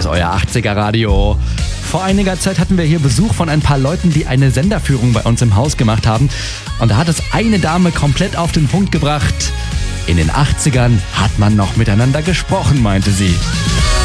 euer 80er Radio. Vor einiger Zeit hatten wir hier Besuch von ein paar Leuten, die eine Senderführung bei uns im Haus gemacht haben. Und da hat es eine Dame komplett auf den Punkt gebracht. In den 80ern hat man noch miteinander gesprochen, meinte sie.